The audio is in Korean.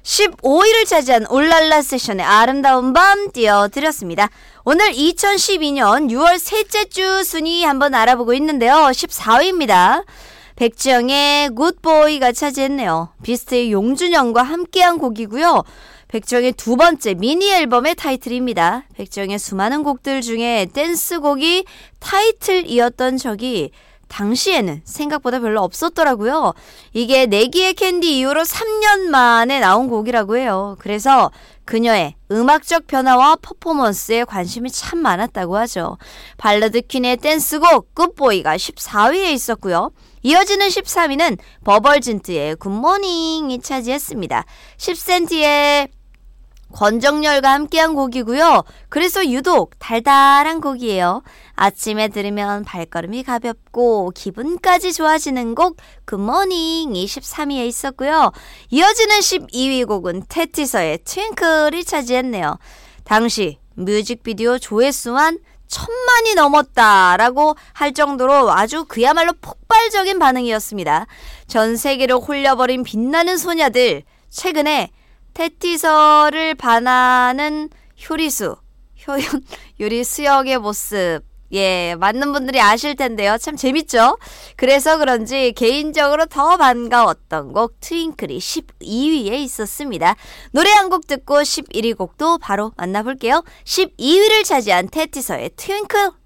15위를 차지한 울랄라 세션의 아름다운 밤 띄워드렸습니다. 오늘 2012년 6월 셋째 주 순위 한번 알아보고 있는데요. 14위입니다. 백지영의 굿보이가 차지했네요. 비스트의 용준영과 함께한 곡이고요. 백지영의 두 번째 미니 앨범의 타이틀입니다. 백지영의 수많은 곡들 중에 댄스곡이 타이틀이었던 적이 당시에는 생각보다 별로 없었더라고요. 이게 내기의 캔디 이후로 3년 만에 나온 곡이라고 해요. 그래서 그녀의 음악적 변화와 퍼포먼스에 관심이 참 많았다고 하죠. 발라드 퀸의 댄스곡 굿보이가 14위에 있었고요. 이어지는 13위는 버벌진트의 굿모닝이 차지했습니다. 10cm의 권정열과 함께한 곡이고요. 그래서 유독 달달한 곡이에요. 아침에 들으면 발걸음이 가볍고 기분까지 좋아지는 곡 굿모닝이 13위에 있었고요. 이어지는 12위 곡은 테티서의 트윙클이 차지했네요. 당시 뮤직비디오 조회수만 1000만이 넘었다라고 할 정도로 아주 그야말로 폭발적인 반응이었습니다. 전 세계를 홀려버린 빛나는 소녀들, 최근에 테티서를 반하는 요리 수영의 모습, 맞는 분들이 아실 텐데요. 참 재밌죠? 그래서 그런지 개인적으로 더 반가웠던 곡 트윙클이 12위에 있었습니다. 노래 한 곡 듣고 11위 곡도 바로 만나볼게요. 12위를 차지한 테티서의 트윙클.